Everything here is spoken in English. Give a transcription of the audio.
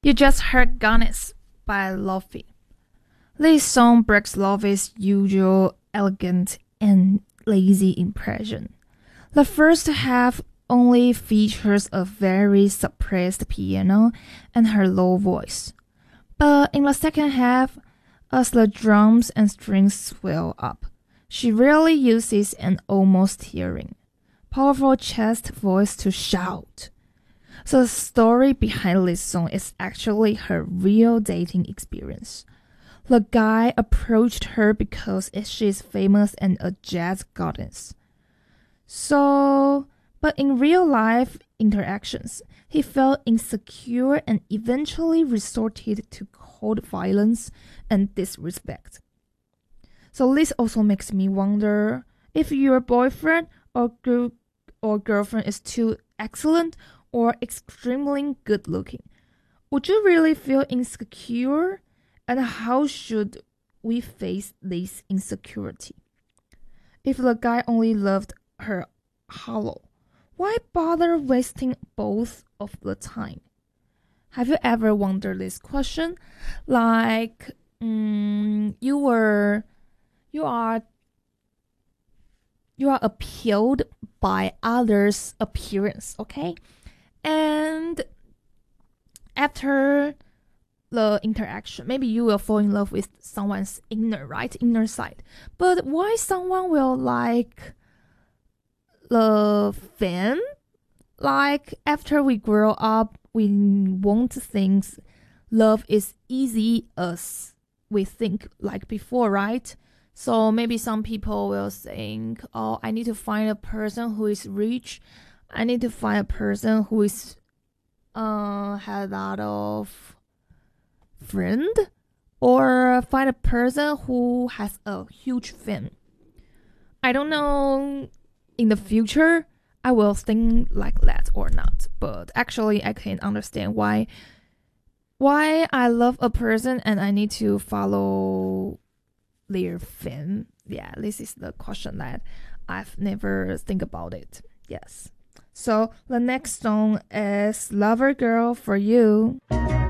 You just heard Goddess by Lofi. This song breaks Lofi's usual elegant and lazy impression. The first half only features a very suppressed piano and her low voice. But in the second half, as the drums and strings swell up, she really uses an almost tearing, powerful chest voice to shout. So the story behind this song is actually her real dating experience. The guy approached her because she is famous and a jazz goddess. But in real life interactions, he felt insecure and eventually resorted to cold violence and disrespect. So this also makes me wonder if your boyfriend or girlfriend is too excellent or extremely good looking. Would you really feel insecure? And how should we face this insecurity? If the guy only loved her hollow, why bother wasting both of the time? Have you ever wondered this question? Like, you are appealed by others' appearance, okay? And after the interaction, maybe you will fall in love with someone's inner side. But why someone will like the fan? Like after we grow up, we won't think love is easy as we think like before, right? So maybe some people will think, oh, I need to find a person who is rich. I need to find a person who is had a lot of friend, or find a person who has a huge fan. I don't know in the future I will think like that or not, but actually I can understand why I love a person and I need to follow their fan. Yeah, this is the question that I've never think about it. Yes. So the next song is Lover Girl for You.